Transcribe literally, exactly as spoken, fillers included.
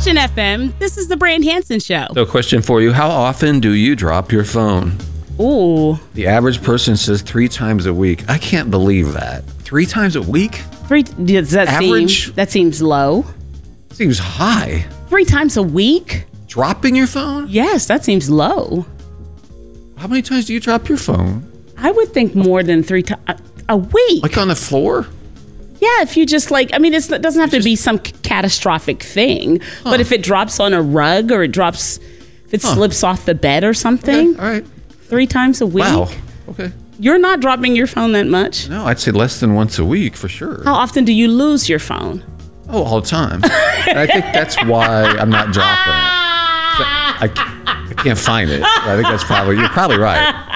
Passion F M. This is the Brand Hansen Show. So, question for you: how often do you drop your phone? Ooh, The average person says three times a week. I can't believe that. Three times a week three. Does that Average? seem that seems low? seems high. Three times a week? Dropping your phone? Yes, that seems low. How many times do you drop your phone? I would think more than three times a, a week. Like on the floor? Yeah, if you just like, I mean, it's, it doesn't have to be some c- catastrophic thing, Huh. but if it drops on a rug or it drops, if it Huh. slips off the bed or something, Okay, all right. three times a week. Wow. Okay. You're not dropping your phone that much. No, I'd say less than once a week for sure. How often do you lose your phone? Oh, all the time. And I think that's why I'm not dropping it. I, I can't find it. I think that's probably, you're probably right.